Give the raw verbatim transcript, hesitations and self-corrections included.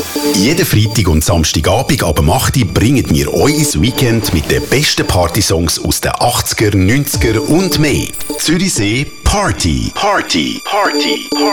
Jeden Freitag und Samstagabend ab acht Uhr bringen wir euch ins Weekend mit den besten Partysongs aus den achtziger, neunziger und mehr. Zürichsee Party. Party. Party. Party.